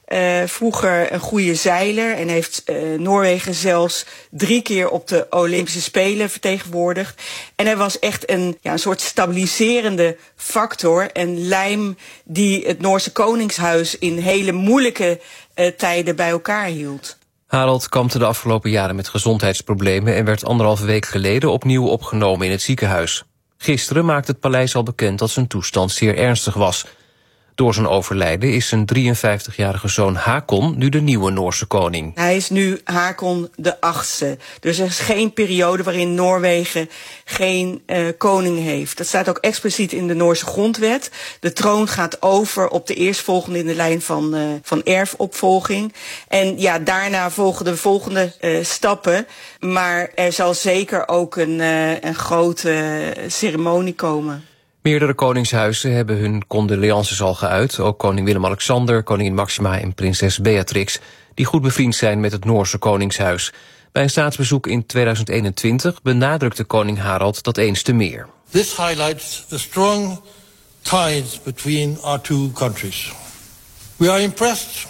vroeger een goede zeiler en heeft Noorwegen zelfs 3 keer op de Olympische Spelen vertegenwoordigd. En hij was echt een soort stabiliserende factor, een lijm die het Noorse koningshuis in hele moeilijke tijden bij elkaar hield. Harald kampte de afgelopen jaren met gezondheidsproblemen en werd 1,5 week geleden opnieuw opgenomen in het ziekenhuis. Gisteren maakte het paleis al bekend dat zijn toestand zeer ernstig was. Door zijn overlijden is zijn 53-jarige zoon Hakon nu de nieuwe Noorse koning. Hij is nu Hakon de 8e. Dus er is geen periode waarin Noorwegen geen koning heeft. Dat staat ook expliciet in de Noorse grondwet. De troon gaat over op de eerstvolgende in de lijn van erfopvolging. En daarna volgen de volgende stappen. Maar er zal zeker ook een grote ceremonie komen. Meerdere koningshuizen hebben hun condolences al geuit. Ook koning Willem-Alexander, koningin Maxima en prinses Beatrix, die goed bevriend zijn met het Noorse koningshuis. Bij een staatsbezoek in 2021 benadrukte koning Harald dat eens te meer. This highlights the strong ties between our two countries. We are impressed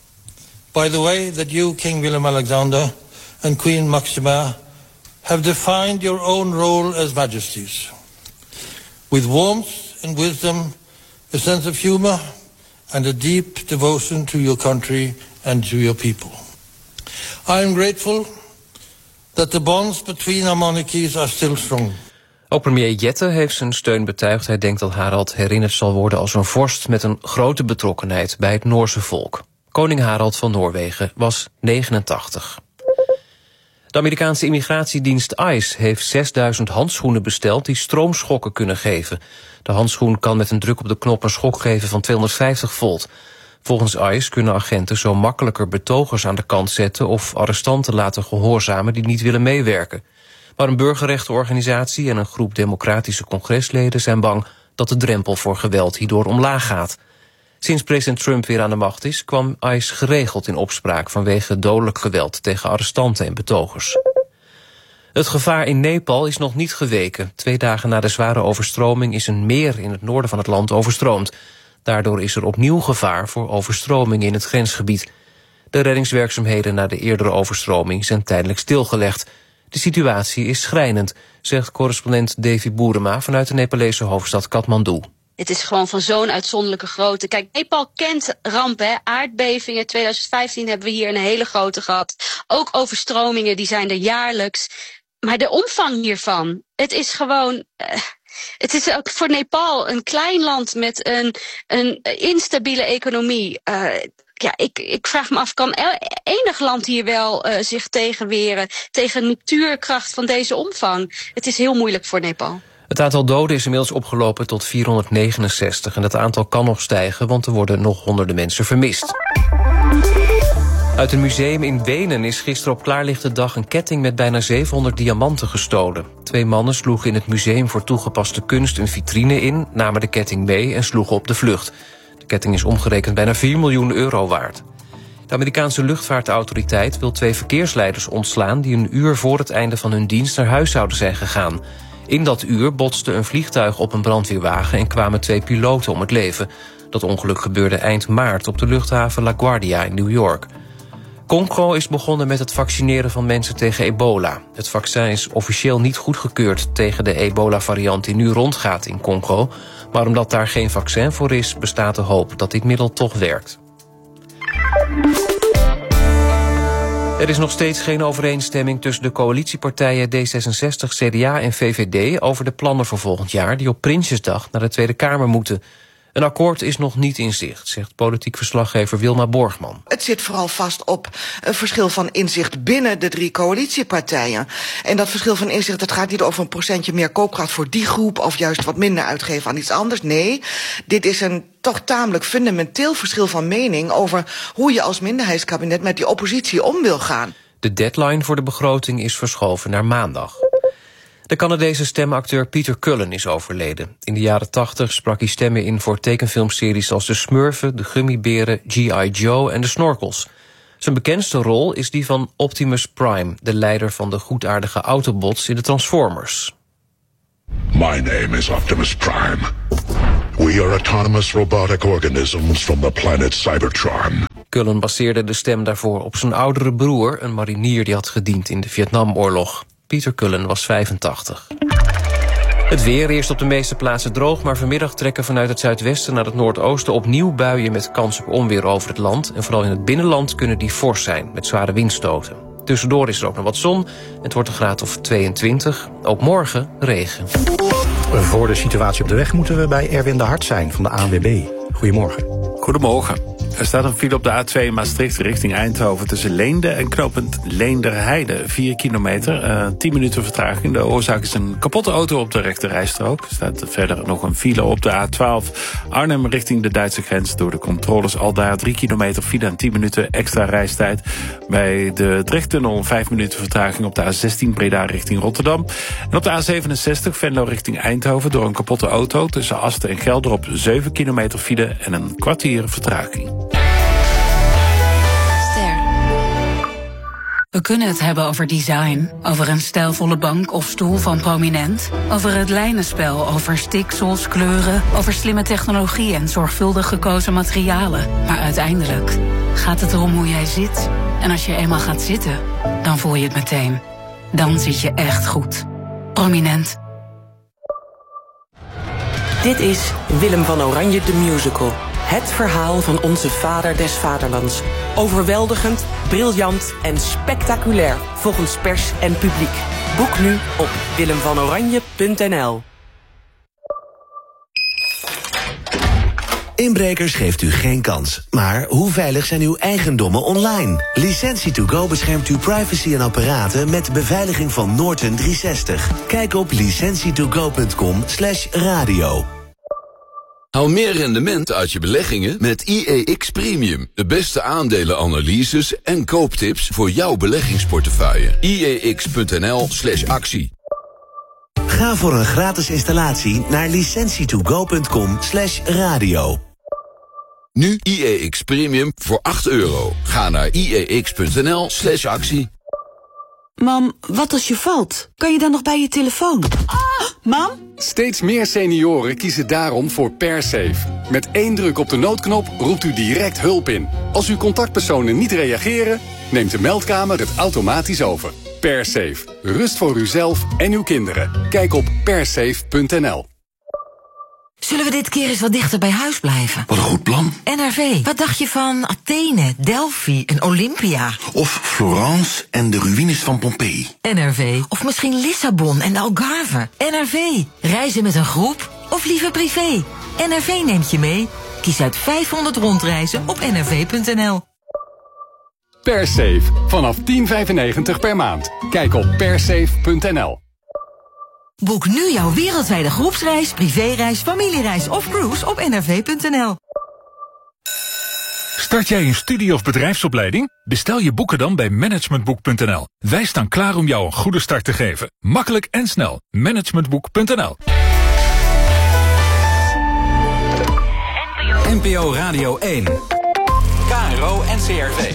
by the way that you, King Willem-Alexander, and Queen Maxima have defined your own role as majesties. With warmth and wisdom, a sense of humor, and a deep devotion to your country and to your people. I am grateful that the bonds between our monarchies are still strong. Ook premier Jette heeft zijn steun betuigd. Hij denkt dat Harald herinnerd zal worden als een vorst met een grote betrokkenheid bij het Noorse volk. Koning Harald van Noorwegen was 89. De Amerikaanse immigratiedienst ICE heeft 6000 handschoenen besteld die stroomschokken kunnen geven. De handschoen kan met een druk op de knop een schok geven van 250 volt. Volgens ICE kunnen agenten zo makkelijker betogers aan de kant zetten of arrestanten laten gehoorzamen die niet willen meewerken. Maar een burgerrechtenorganisatie en een groep democratische congresleden zijn bang dat de drempel voor geweld hierdoor omlaag gaat. Sinds president Trump weer aan de macht is, kwam ICE geregeld in opspraak vanwege dodelijk geweld tegen arrestanten en betogers. Het gevaar in Nepal is nog niet geweken. 2 dagen na de zware overstroming is een meer in het noorden van het land overstroomd. Daardoor is er opnieuw gevaar voor overstroming in het grensgebied. De reddingswerkzaamheden na de eerdere overstroming zijn tijdelijk stilgelegd. De situatie is schrijnend, zegt correspondent Davy Boerema vanuit de Nepalese hoofdstad Kathmandu. Het is gewoon van zo'n uitzonderlijke grootte. Kijk, Nepal kent rampen, aardbevingen. 2015 hebben we hier een hele grote gehad. Ook overstromingen, die zijn er jaarlijks. Maar de omvang hiervan, het is gewoon... Het is ook voor Nepal een klein land met een instabiele economie. Ik vraag me af, kan enig land hier wel zich tegenweren tegen een natuurkracht van deze omvang? Het is heel moeilijk voor Nepal. Het aantal doden is inmiddels opgelopen tot 469 en dat aantal kan nog stijgen, want er worden nog honderden mensen vermist. Uit een museum in Wenen is gisteren op klaarlichte dag een ketting met bijna 700 diamanten gestolen. 2 mannen sloegen in het Museum voor Toegepaste Kunst een vitrine in, namen de ketting mee en sloegen op de vlucht. De ketting is omgerekend bijna 4 miljoen euro waard. De Amerikaanse luchtvaartautoriteit wil 2 verkeersleiders ontslaan die een uur voor het einde van hun dienst naar huis zouden zijn gegaan. In dat uur botste een vliegtuig op een brandweerwagen en kwamen 2 piloten om het leven. Dat ongeluk gebeurde eind maart op de luchthaven LaGuardia in New York. Congo is begonnen met het vaccineren van mensen tegen ebola. Het vaccin is officieel niet goedgekeurd tegen de ebola-variant die nu rondgaat in Congo. Maar omdat daar geen vaccin voor is, bestaat de hoop dat dit middel toch werkt. Er is nog steeds geen overeenstemming tussen de coalitiepartijen D66, CDA en VVD over de plannen voor volgend jaar die op Prinsjesdag naar de Tweede Kamer moeten. Een akkoord is nog niet in zicht, zegt politiek verslaggever Wilma Borgman. Het zit vooral vast op een verschil van inzicht binnen de 3 coalitiepartijen. En dat verschil van inzicht, dat gaat niet over een procentje meer koopkracht voor die groep of juist wat minder uitgeven aan iets anders. Nee, dit is een toch tamelijk fundamenteel verschil van mening over hoe je als minderheidskabinet met die oppositie om wil gaan. De deadline voor de begroting is verschoven naar maandag. De Canadese stemacteur Peter Cullen is overleden. In de jaren 80 sprak hij stemmen in voor tekenfilmseries als De Smurfen, De Gummiberen, G.I. Joe en De Snorkels. Zijn bekendste rol is die van Optimus Prime, de leider van de goedaardige Autobots in de Transformers. My name is Optimus Prime. We are autonomous robotic organisms from the planet Cybertron. Cullen baseerde de stem daarvoor op zijn oudere broer, een marinier die had gediend in de Vietnamoorlog. Peter Cullen was 85. Het weer, eerst op de meeste plaatsen droog, maar vanmiddag trekken vanuit het zuidwesten naar het noordoosten opnieuw buien met kans op onweer over het land. En vooral in het binnenland kunnen die fors zijn, met zware windstoten. Tussendoor is er ook nog wat zon. Het wordt een graad of 22. Ook morgen regen. Voor de situatie op de weg moeten we bij Erwin de Hart zijn van de ANWB. Goedemorgen. Goedemorgen. Er staat een file op de A2 Maastricht richting Eindhoven tussen Leende en knooppunt Leenderheide. 4 kilometer, 10 minuten vertraging. De oorzaak is een kapotte auto op de rechterrijstrook. Er staat verder nog een file op de A12 Arnhem richting de Duitse grens. Door de controles al daar 3 kilometer file en 10 minuten extra reistijd. Bij de Drechttunnel 5 minuten vertraging op de A16 Breda richting Rotterdam. En op de A67 Venlo richting Eindhoven door een kapotte auto tussen Asten en Gelderop 7 kilometer file en een kwartier vertraging. We kunnen het hebben over design, over een stijlvolle bank of stoel van Prominent, over het lijnenspel, over stiksels, kleuren, over slimme technologie en zorgvuldig gekozen materialen. Maar uiteindelijk gaat het erom hoe jij zit. En als je eenmaal gaat zitten, dan voel je het meteen. Dan zit je echt goed. Prominent. Dit is Willem van Oranje de Musical. Het verhaal van onze vader des vaderlands. Overweldigend, briljant en spectaculair volgens pers en publiek. Boek nu op willemvanoranje.nl. Inbrekers geeft u geen kans. Maar hoe veilig zijn uw eigendommen online? Licentie2Go beschermt uw privacy en apparaten met de beveiliging van Norton 360. Kijk op licentietogo.com/radio. Haal meer rendement uit je beleggingen met IEX Premium. De beste aandelenanalyses en kooptips voor jouw beleggingsportefeuille. IEX.nl/actie. Ga voor een gratis installatie naar licentietogo.com/radio. Nu IEX Premium voor €8. Ga naar IEX.nl/actie. Mam, wat als je valt? Kan je dan nog bij je telefoon? Mam? Steeds meer senioren kiezen daarom voor PerSafe. Met 1 druk op de noodknop roept u direct hulp in. Als uw contactpersonen niet reageren, neemt de meldkamer het automatisch over. PerSafe. Rust voor uzelf en uw kinderen. Kijk op persafe.nl. Zullen we dit keer eens wat dichter bij huis blijven? Wat een goed plan. NRV, wat dacht je van Athene, Delphi en Olympia? Of Florence en de ruïnes van Pompeii. NRV, of misschien Lissabon en de Algarve. NRV, reizen met een groep of liever privé? NRV neemt je mee. Kies uit 500 rondreizen op nrv.nl. PerSafe. Vanaf €10,95 per maand. Kijk op persafe.nl. Boek nu jouw wereldwijde groepsreis, privéreis, familiereis of cruise op nrv.nl. Start jij een studie- of bedrijfsopleiding? Bestel je boeken dan bij managementboek.nl. Wij staan klaar om jou een goede start te geven. Makkelijk en snel. Managementboek.nl. NPO Radio 1. KRO NCRV.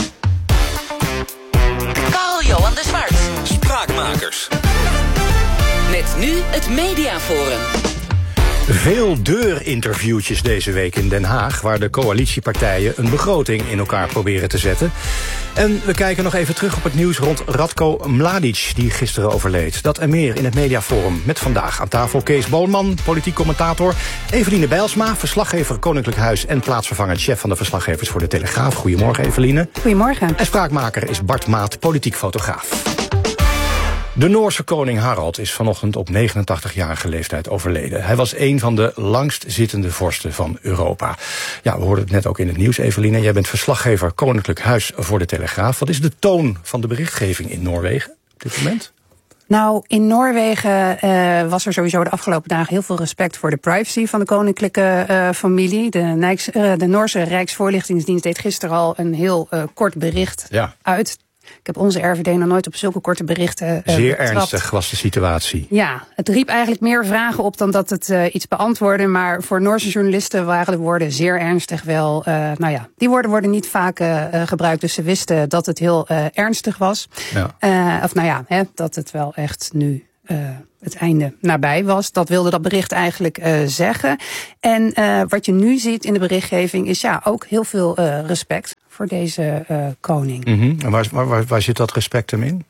Karl-Johan de Zwart. Spraakmakers. Met nu het Mediaforum. Veel deurinterviewtjes deze week in Den Haag, waar de coalitiepartijen een begroting in elkaar proberen te zetten. En we kijken nog even terug op het nieuws rond Radko Mladic, die gisteren overleed. Dat en meer in het Mediaforum. Met vandaag aan tafel Kees Boonman, politiek commentator. Eveline Bijlsma, verslaggever Koninklijk Huis en plaatsvervangend chef van de verslaggevers voor de Telegraaf. Goedemorgen, Eveline. Goedemorgen. En spraakmaker is Bart Maat, politiek fotograaf. De Noorse koning Harald is vanochtend op 89-jarige leeftijd overleden. Hij was een van de langstzittende vorsten van Europa. Ja, we hoorden het net ook in het nieuws, Eveline. Jij bent verslaggever Koninklijk Huis voor de Telegraaf. Wat is de toon van de berichtgeving in Noorwegen op dit moment? Nou, in Noorwegen was er sowieso de afgelopen dagen heel veel respect voor de privacy van de koninklijke familie. De Noorse Rijksvoorlichtingsdienst deed gisteren al een heel kort bericht uit. Ik heb onze RVD nog nooit op zulke korte berichten Zeer betrapt. ernstig was de situatie. Ja, het riep eigenlijk meer vragen op dan dat het iets beantwoordde. Maar voor Noorse journalisten waren de woorden zeer ernstig wel. Die woorden worden niet vaak gebruikt. Dus ze wisten dat het heel ernstig was. Ja. Dat het wel echt nu het einde nabij was. Dat wilde dat bericht eigenlijk zeggen. En wat je nu ziet in de berichtgeving is ook heel veel respect voor deze koning. Mm-hmm. En waar zit dat respect hem in?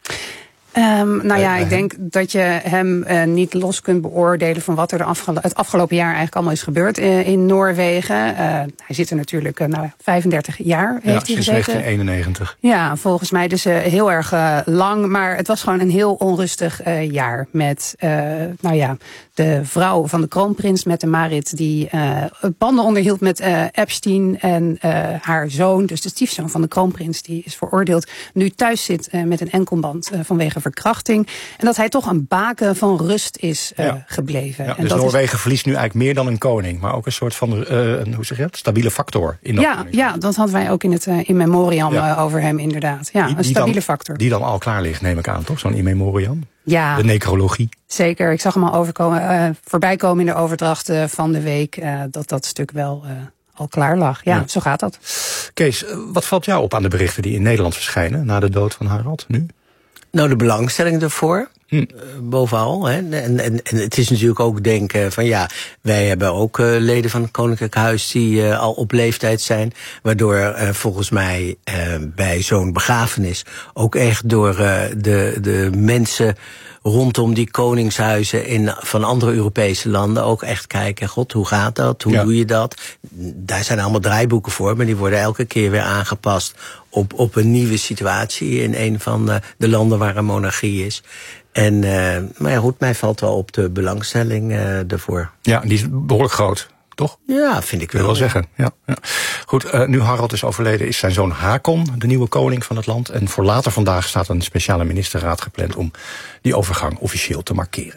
Ik denk dat je hem niet los kunt beoordelen van wat er het afgelopen jaar eigenlijk allemaal is gebeurd in Noorwegen. Hij zit er natuurlijk 35 jaar heeft hij sinds gezeten. 1991. Ja, volgens mij dus heel erg lang. Maar het was gewoon een heel onrustig jaar met de vrouw van de kroonprins, met de Marit, die banden onderhield met Epstein en haar zoon, dus de stiefzoon van de kroonprins, die is veroordeeld, nu thuis zit met een enkelband vanwege verkrachting. En dat hij toch een baken van rust is gebleven. Ja, en dus dat Noorwegen verliest nu eigenlijk meer dan een koning, maar ook een soort van hoe zeg je dat? Stabiele factor in dat koning. Ja, dat hadden wij ook in het in memoriam over hem inderdaad. Ja, een stabiele factor. Die dan al klaar ligt, neem ik aan, toch? Zo'n in memoriam? Ja. De necrologie. Zeker, ik zag hem al voorbij komen in de overdrachten van de week, dat stuk wel al klaar lag. Ja, zo gaat dat. Kees, wat valt jou op aan de berichten die in Nederland verschijnen na de dood van Harald nu? Nou, de belangstelling ervoor. Bovenal. Hè. En het is natuurlijk ook denken van wij hebben ook leden van het Koninklijk Huis die al op leeftijd zijn. Waardoor volgens mij bij zo'n begrafenis ook echt door de mensen rondom die koningshuizen van andere Europese landen ook echt kijken, god, hoe gaat dat? Hoe doe je dat? Daar zijn allemaal draaiboeken voor, maar die worden elke keer weer aangepast op een nieuwe situatie in een van de landen waar een monarchie is. En maar goed, mij valt wel op de belangstelling ervoor. Ja, die is behoorlijk groot, toch? Ja, vind ik wel. Wil zeggen. Ja. Goed, nu Harald is overleden, is zijn zoon Hakon de nieuwe koning van het land. En voor later vandaag staat een speciale ministerraad gepland om die overgang officieel te markeren.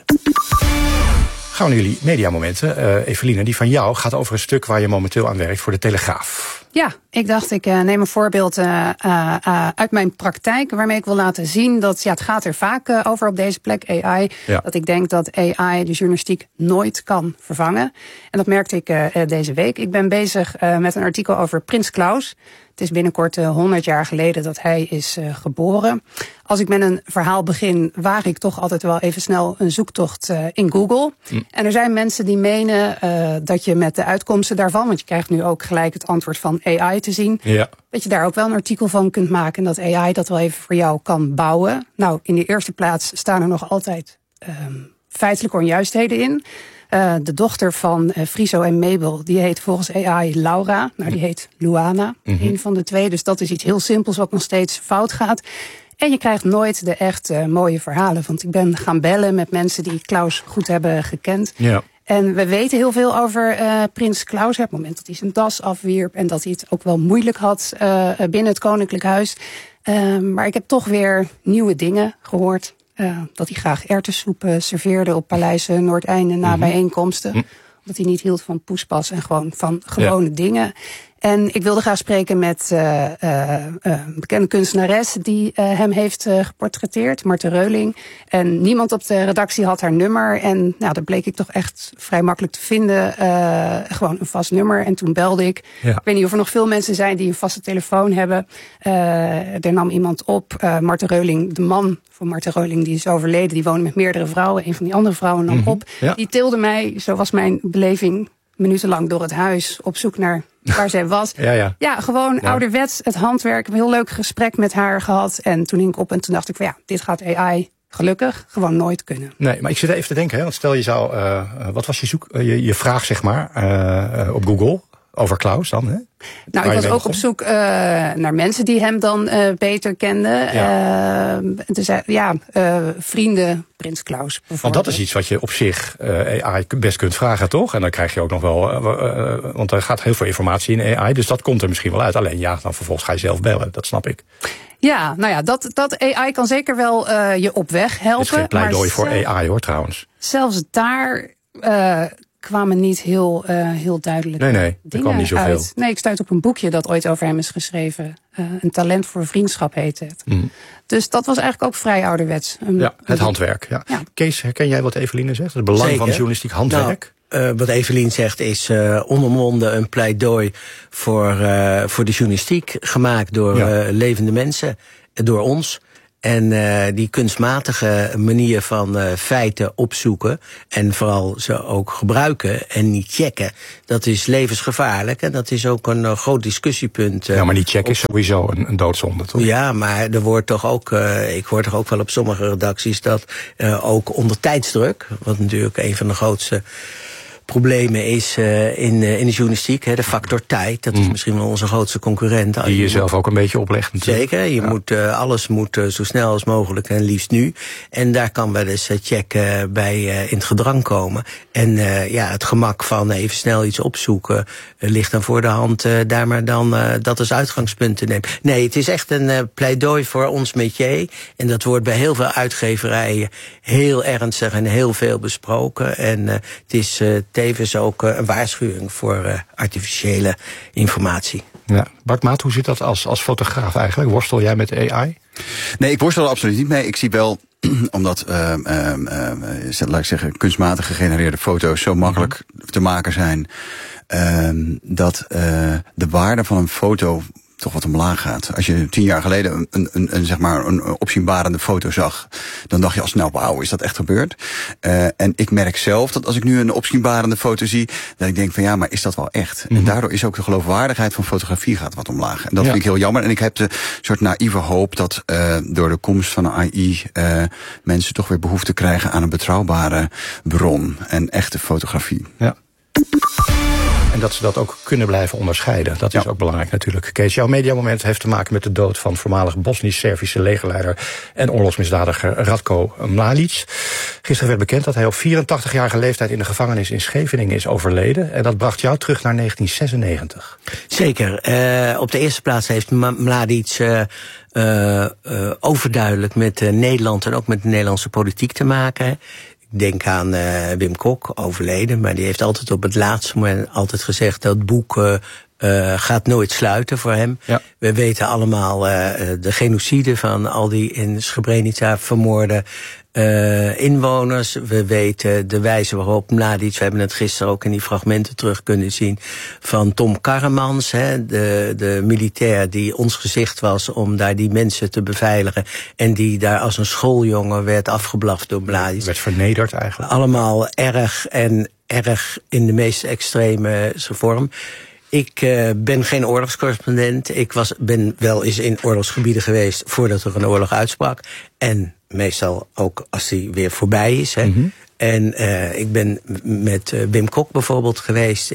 Gaan we naar jullie mediamomenten. Eveline, die van jou gaat over een stuk waar je momenteel aan werkt voor de Telegraaf. Ja, ik dacht ik neem een voorbeeld uit mijn praktijk waarmee ik wil laten zien dat het gaat er vaak over op deze plek, AI. Ja. Dat ik denk dat AI de journalistiek nooit kan vervangen. En dat merkte ik deze week. Ik ben bezig met een artikel over Prins Klaus. Het is binnenkort 100 jaar geleden dat hij is geboren. Als ik met een verhaal begin, waag ik toch altijd wel even snel een zoektocht in Google. En er zijn mensen die menen dat je met de uitkomsten daarvan, want je krijgt nu ook gelijk het antwoord van AI te zien, dat je daar ook wel een artikel van kunt maken en dat AI dat wel even voor jou kan bouwen. Nou, in de eerste plaats staan er nog altijd feitelijke onjuistheden in. De dochter van Friso en Mabel, die heet volgens AI Laura. Nou, die heet Luana, een van de twee. Dus dat is iets heel simpels wat nog steeds fout gaat. En je krijgt nooit de echt mooie verhalen. Want ik ben gaan bellen met mensen die Klaus goed hebben gekend. Ja. En we weten heel veel over Prins Klaus. Het moment dat hij zijn das afwierp en dat hij het ook wel moeilijk had binnen het Koninklijk Huis. Maar ik heb toch weer nieuwe dingen gehoord. Dat hij graag erwtensoep serveerde op Paleis Noordeinde na bijeenkomsten. Omdat hij niet hield van poespas en gewoon van gewone dingen. En ik wilde graag spreken met een bekende kunstenares die hem heeft geportretteerd, Marten Reuling. En niemand op de redactie had haar nummer. En dat bleek ik toch echt vrij makkelijk te vinden. Gewoon een vast nummer. En toen belde ik. Ja. Ik weet niet of er nog veel mensen zijn die een vaste telefoon hebben. Er nam iemand op. Marten Reuling, de man van Marten Reuling, die is overleden. Die woonde met meerdere vrouwen. Een van die andere vrouwen nam op. Ja. Die tilde mij, zo was mijn beleving, minutenlang door het huis op zoek naar waar zij was. Gewoon ouderwets het handwerk. Ik heb een heel leuk gesprek met haar gehad. En toen hing ik op en toen dacht ik van dit gaat AI gelukkig gewoon nooit kunnen. Nee, maar ik zit even te denken, want stel je zou, wat was je vraag zeg maar op Google over Klaus dan, hè? Nou, ik was ook op zoek naar mensen die hem dan beter kenden. Dus vrienden, Prins Klaus bijvoorbeeld. Want dat is iets wat je op zich AI best kunt vragen, toch? En dan krijg je ook nog wel, want er gaat heel veel informatie in AI, dus dat komt er misschien wel uit. Alleen dan vervolgens ga je zelf bellen, dat snap ik. Ja, dat AI kan zeker wel je op weg helpen. Het is geen pleidooi voor AI hoor, trouwens. Zelfs daar kwamen niet heel duidelijk dingen er kwam niet zoveel uit. Nee, ik stuit op een boekje dat ooit over hem is geschreven. Een talent voor vriendschap heet het. Dus dat was eigenlijk ook vrij ouderwets. Het handwerk. Ja. Kees, herken jij wat Eveline zegt? Het belang van journalistiek handwerk? Wat Evelien zegt is onomwonden een pleidooi voor de journalistiek. Gemaakt door levende mensen, door ons. En die kunstmatige manier van feiten opzoeken en vooral ze ook gebruiken en niet checken, dat is levensgevaarlijk. En dat is ook een groot discussiepunt. Ja, maar niet checken is sowieso een doodzonde, toch? Ja, maar er wordt toch ook, ik hoor toch ook wel op sommige redacties dat ook onder tijdsdruk, wat natuurlijk een van de grootste problemen is in de journalistiek, de factor tijd. Dat is misschien wel onze grootste concurrent. Die je zelf ook een beetje oplegt natuurlijk. Zeker, moet, alles moet zo snel als mogelijk en liefst nu. En daar kan wel eens check bij in het gedrang komen. En het gemak van even snel iets opzoeken ligt dan voor de hand. Daar maar dan dat als uitgangspunt te nemen. Nee, het is echt een pleidooi voor ons métier. En dat wordt bij heel veel uitgeverijen heel ernstig en heel veel besproken. En het is tevens ook een waarschuwing voor artificiële informatie. Ja. Bart Maat, hoe zit dat als fotograaf eigenlijk? Worstel jij met AI? Nee, ik worstel er absoluut niet mee. Ik zie wel, omdat, laat ik zeggen, kunstmatig gegenereerde foto's zo makkelijk te maken zijn, dat de waarde van een foto toch wat omlaag gaat. Als je 10 jaar geleden een opzienbarende foto zag, dan dacht je al snel, wauw, is dat echt gebeurd? En ik merk zelf dat als ik nu een opzienbarende foto zie, dat ik denk van ja, maar is dat wel echt? En daardoor is ook de geloofwaardigheid van fotografie gaat wat omlaag. En dat vind ik heel jammer. En ik heb de soort naïeve hoop dat door de komst van AI mensen toch weer behoefte krijgen aan een betrouwbare bron en echte fotografie. Ja. En dat ze dat ook kunnen blijven onderscheiden. Dat is ook belangrijk natuurlijk. Kees, jouw mediamoment heeft te maken met de dood van voormalig Bosnisch-Servische legerleider en oorlogsmisdadiger Ratko Mladic. Gisteren werd bekend dat hij op 84-jarige leeftijd in de gevangenis in Scheveningen is overleden. En dat bracht jou terug naar 1996. Zeker. Op de eerste plaats heeft Mladic overduidelijk met Nederland en ook met de Nederlandse politiek te maken. Ik denk aan Wim Kok, overleden, maar die heeft altijd op het laatste moment altijd gezegd dat het boek gaat nooit sluiten voor hem. Ja. We weten allemaal de genocide van al die in Srebrenica vermoorde inwoners. We weten de wijze waarop Mladic, we hebben het gisteren ook in die fragmenten terug kunnen zien, van Tom Karremans, de militair die ons gezicht was om daar die mensen te beveiligen en die daar als een schooljongen werd afgeblaft door Mladic. Werd vernederd eigenlijk. Allemaal erg in de meest extreme vorm. Ik ben geen oorlogscorrespondent. Ik ben wel eens in oorlogsgebieden geweest voordat er een oorlog uitsprak. En meestal ook als die weer voorbij is. En ik ben met Wim Kok bijvoorbeeld geweest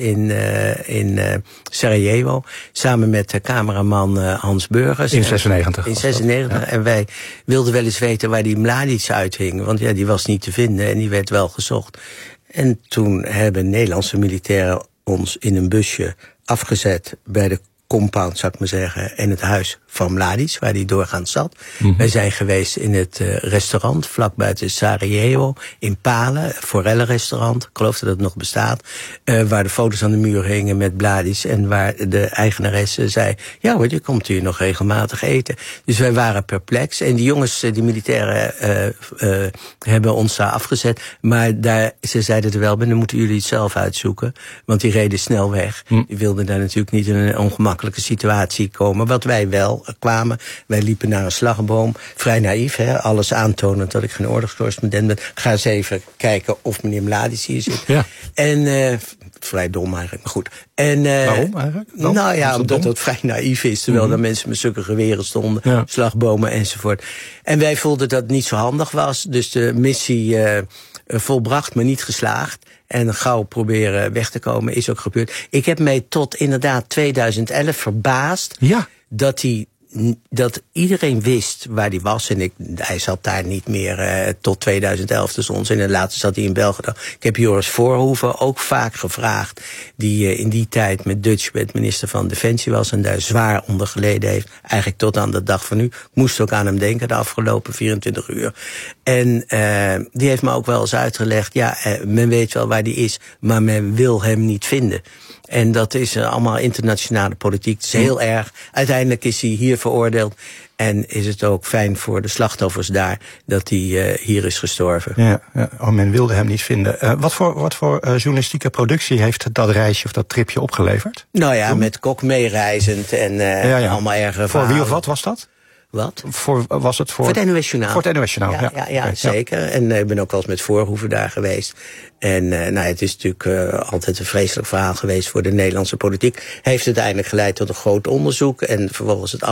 in Sarajevo. Samen met cameraman Hans Burgers. In 96. In 96. Ja. En wij wilden wel eens weten waar die Mladic uithing. Want ja, die was niet te vinden en die werd wel gezocht. En toen hebben Nederlandse militairen ons in een busje afgezet bij de compound, zou ik maar zeggen, en het huis van Mladic, waar hij doorgaans zat. Wij zijn geweest in het restaurant vlak buiten Sarajevo, in Palen, forellenrestaurant, ik geloof dat het nog bestaat, waar de foto's aan de muur hingen met Mladic en waar de eigenaresse zei, ja hoor, je komt hier nog regelmatig eten. Dus wij waren perplex en die jongens, die militairen, hebben ons daar afgezet, maar ze zeiden er wel, dan moeten jullie het zelf uitzoeken, want die reden snel weg. Die wilden daar natuurlijk niet in een ongemakkelijke situatie komen, wat wij wel kwamen. Wij liepen naar een slagboom, vrij naïef, alles aantonend dat ik geen oorlogscorrespondent ben. Ga eens even kijken of meneer Mladic hier zit. Ja. En vrij dom eigenlijk, maar goed. En, waarom eigenlijk? Nou ja, omdat het vrij naïef is, terwijl er mensen met zulke geweren stonden, slagbomen enzovoort. En wij voelden dat het niet zo handig was, dus de missie volbracht, maar niet geslaagd. En gauw proberen weg te komen is ook gebeurd. Ik heb mij tot inderdaad 2011 verbaasd dat iedereen wist waar hij was. En hij zat daar niet meer tot 2011 tussen ons. En later zat hij in België. Ik heb Joris Voorhoeven ook vaak gevraagd, die in die tijd met Dutschbed minister van Defensie was en daar zwaar onder geleden heeft. Eigenlijk tot aan de dag van nu. Ik moest ook aan hem denken de afgelopen 24 uur. En die heeft me ook wel eens uitgelegd, men weet wel waar die is, maar men wil hem niet vinden. En dat is allemaal internationale politiek. Het is heel erg. Uiteindelijk is hij hier veroordeeld. En is het ook fijn voor de slachtoffers daar dat hij hier is gestorven. Ja, men wilde hem niet vinden. Wat voor journalistieke productie heeft dat reisje of dat tripje opgeleverd? Nou ja, met Kok meereizend en allemaal erge Voor wie of wat was dat? Wat? Was het voor het NOS Journaal. Voor het NOS Journaal, ja, zeker. En ik ben ook wel eens met Voorhoeven daar geweest. En het is natuurlijk altijd een vreselijk verhaal geweest voor de Nederlandse politiek. Heeft uiteindelijk geleid tot een groot onderzoek. En vervolgens het